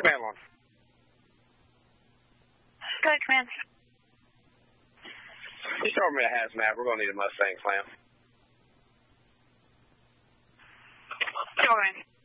Command line. Go ahead, Command. Just throw me a hazmat. We're going to need a Mustang slam. Go in.